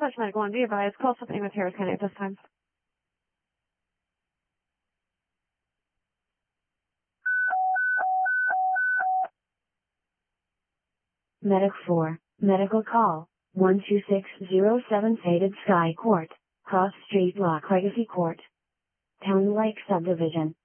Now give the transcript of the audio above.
Such medical one, be advised, call something with Harris County at this time. Medic 4, medical call, 12607 Faded Sky Court, Cross Street Lock Legacy Court, Town Lake Subdivision.